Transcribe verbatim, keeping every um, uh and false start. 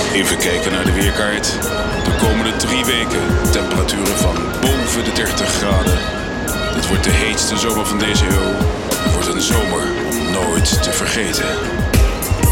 Even kijken naar de weerkaart. De komende drie weken temperaturen van boven de dertig graden. Dit wordt de heetste zomer van deze eeuw. Het wordt een zomer om nooit te vergeten.